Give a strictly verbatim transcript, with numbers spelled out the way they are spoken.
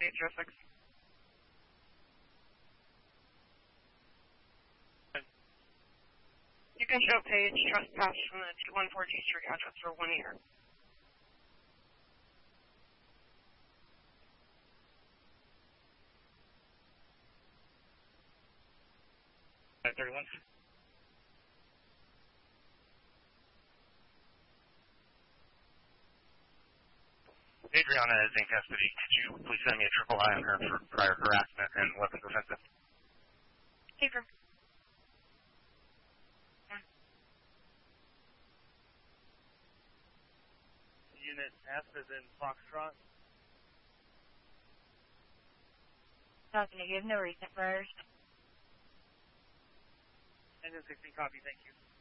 eight zero six. You can show Paige trespass from the two one four G Street address for one year. five thirty-one. Adriana is in custody. Could you please send me a triple I on her for prior harassment and weapons offensive? Adrian. Unit F is in Foxtrot. Not going to give no recent priors. Engine sixteen, copy, thank you.